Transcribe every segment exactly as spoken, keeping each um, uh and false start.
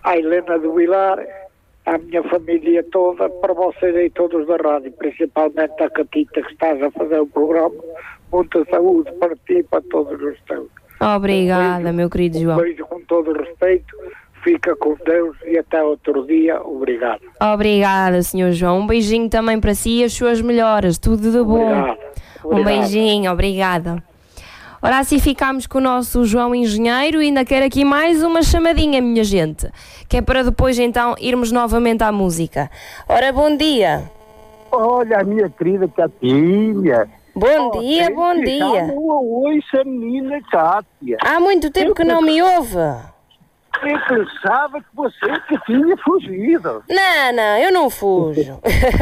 à Helena do Vilar, à minha família toda, para vocês aí todos da rádio, principalmente a Catita que estás a fazer o programa. Muita saúde para ti e para todos os teus. Obrigada, um beijo, meu querido João. Um beijo com todo o respeito. Fica com Deus e até outro dia. Obrigado. Obrigada, senhor João. Um beijinho também para si e as suas melhoras. Tudo de bom. Obrigado. Obrigado. Um beijinho. Obrigada. Ora, assim ficámos com o nosso João Engenheiro e ainda quero aqui mais uma chamadinha, minha gente, que é para depois então irmos novamente à música. Ora, bom dia. Olha, a minha querida Catinha. Bom oh, dia, bom dia. Oi, essa menina Cátia. Há muito tempo eu que não me ouve. Eu pensava que você que tinha fugido. Não, não, eu não fujo.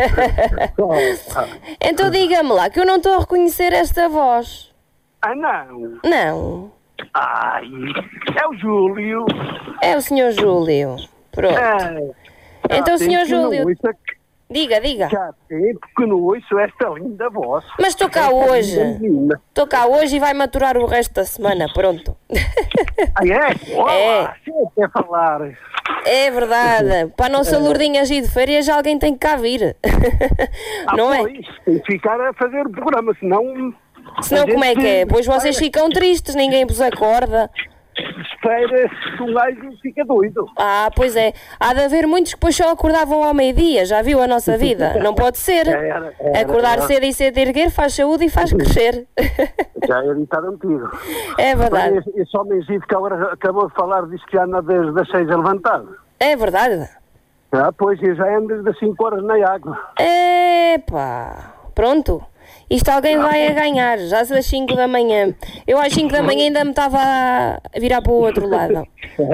Então diga-me lá, que eu não estou a reconhecer esta voz. Ah, não? Não. Ai, é o Júlio. É o senhor Júlio. Pronto. É, então, senhor Júlio... Diga, diga. Já tempo que não ouço esta linda voz. Mas estou cá hoje. Estou cá hoje e vai maturar o resto da semana, pronto. Ah, é? Olá, é. Você quer falar? É verdade. Para a nossa Lourdinha G de férias alguém tem que cá vir. Ah, não pois, é? Tem que ficar a fazer o programa, senão... Senão como é que é? Pois vocês ficam tristes, ninguém vos acorda. Espera, um gajo fica doido. Ah, pois é. Há de haver muitos que depois só acordavam ao meio-dia, já viu a nossa vida? Não pode ser. Era, era, Acordar era. cedo e cedo erguer faz saúde e faz crescer. Já é ditado antigo. É verdade. Mas esse homenzinho que agora acabou de falar diz que anda desde as seis a levantado. É verdade. Ah, pois, eu já ando desde as cinco horas na água. Epá, pronto. Isto alguém vai a ganhar, já são as cinco da manhã. Eu às cinco da manhã ainda me estava a virar para o outro lado.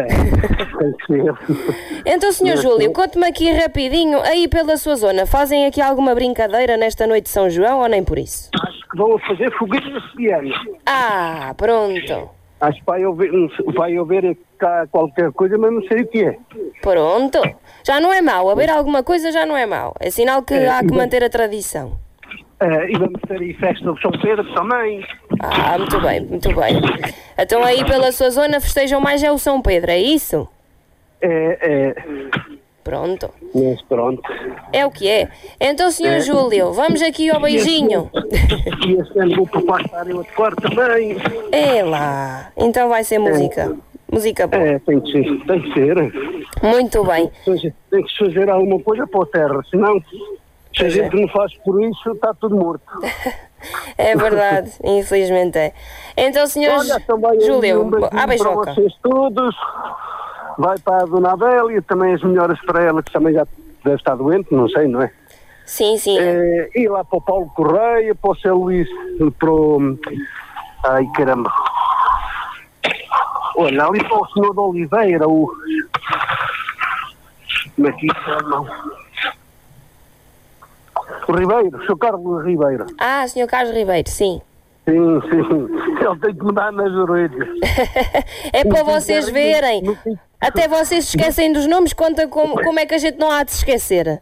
Então, senhor Júlio, conte-me aqui rapidinho, aí pela sua zona, fazem aqui alguma brincadeira nesta noite de São João ou nem por isso? Acho que vão fazer fogueiras de piano. Ah, pronto. Acho que vai haver, vai haver cá qualquer coisa, mas não sei o que é. Pronto. Já não é mau, haver alguma coisa já não é mau. É sinal que há que manter a tradição. Uh, e vamos ter aí festa de São Pedro também. Ah, muito bem, muito bem. Então aí pela sua zona festejam mais é o São Pedro, é isso? É, é. Pronto. Mas pronto. É o que é. Então, senhor é. Júlio, vamos aqui ao beijinho. E este ano vou passar eu a tocar também. É lá. Então vai ser música. É. Música boa. É, tem que ser. Tem que ser. Muito bem. Tem que fazer alguma coisa para a terra, senão... Se a gente não faz por isso, está tudo morto. É verdade, infelizmente é. Então, senhor Olha, Júlio, um à beijoca. Para vocês todos, vai para a Dona Adélia, também as melhoras para ela, que também já deve estar doente, não sei, não é? Sim, sim. É, e lá para o Paulo Correia, para o Zé Luís, para o... Ai, caramba. Olha, ali para o senhor de Oliveira, o... Como é que isso é, irmão? O Ribeiro, o senhor Carlos Ribeiro. Ah, senhor Carlos Ribeiro, sim. Sim, sim. Ele tem que me dar nas orelhas. É para vocês verem. Até vocês se esquecem dos nomes, conta como, como é que a gente não há de se esquecer.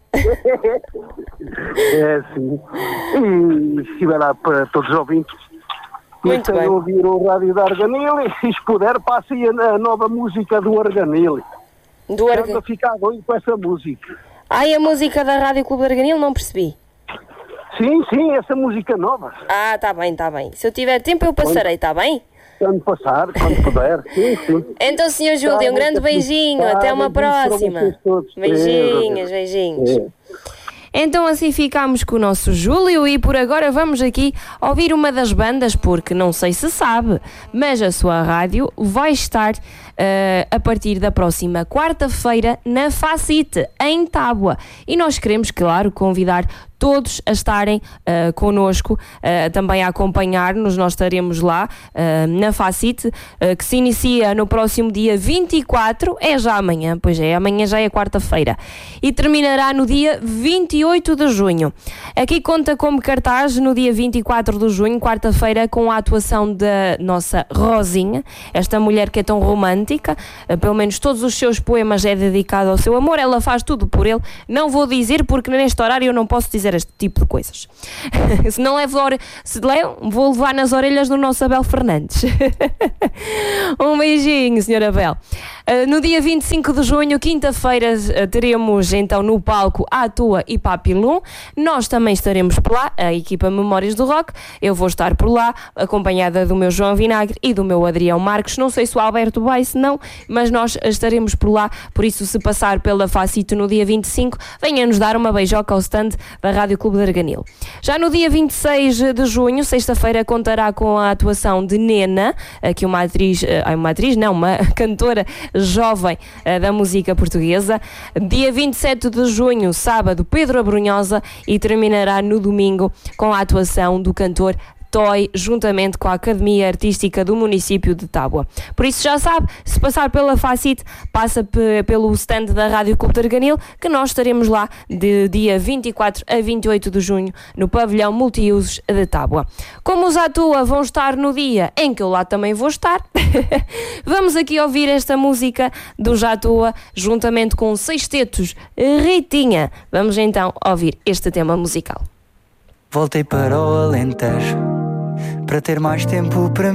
É, sim. E estiver lá para todos os ouvintes. Muito bem. Ouvir o rádio da Arganil e, se puder, passe a nova música do Arganil. Do Arganil. Quero ficar doido com essa música. Ai, a música da Rádio Clube de Arganil, não percebi. Sim, sim, essa música nova. Ah, está bem, está bem. Se eu tiver tempo eu passarei, está bem? Quando passar, quando puder, sim, sim. Então, senhor Júlio, tá, um grande beijinho, tá, até uma próxima. Beijinhos, beijinhos. É. Então assim ficamos com o nosso Júlio e por agora vamos aqui ouvir uma das bandas, porque não sei se sabe, mas a sua rádio vai estar uh, a partir da próxima quarta-feira na Facite, em Tábua. E nós queremos, claro, convidar todos a estarem uh, connosco, uh, também a acompanhar-nos. Nós estaremos lá uh, na Facite, uh, que se inicia no próximo dia vinte e quatro, é já amanhã, pois é, amanhã já é quarta-feira, e terminará no dia vinte e oito de junho. Aqui conta como cartaz no dia vinte e quatro de junho, quarta-feira, com a atuação da nossa Rosinha, esta mulher que é tão romântica, uh, pelo menos todos os seus poemas é dedicado ao seu amor, ela faz tudo por ele. Não vou dizer porque neste horário eu não posso dizer este tipo de coisas. Se não levo, se levo, vou levar nas orelhas do nosso Abel Fernandes. Um beijinho, senhora Abel. Uh, no dia vinte e cinco de junho, quinta-feira, uh, teremos então no palco A Tua e Papilum. Nós também estaremos por lá, a equipa Memórias do Rock. Eu vou estar por lá, acompanhada do meu João Vinagre e do meu Adrião Marques. Não sei se o Alberto vai, se não, mas nós estaremos por lá. Por isso, se passar pela Facito no dia vinte e cinco, venha-nos dar uma beijoca ao stand da Rádio Clube de Arganil. Já no dia vinte e seis de junho, sexta-feira, contará com a atuação de Nena, que é uma atriz, uh, uma atriz, não, uma cantora jovem uh, da música portuguesa. Dia vinte e sete de junho, sábado, Pedro Abrunhosa, e terminará no domingo com a atuação do cantor Toy, juntamente com a Academia Artística do município de Tábua. Por isso já sabe, se passar pela Facite, passa p- pelo stand da Rádio Clube de Arganil, que nós estaremos lá de dia vinte e quatro a vinte e oito de junho no pavilhão multiusos de Tábua. Como os Atua vão estar no dia em que eu lá também vou estar, vamos aqui ouvir esta música dos Atua, juntamente com o Sextetos Ritinha. Vamos então ouvir este tema musical. Voltei para o Alentejo para ter mais tempo para mim.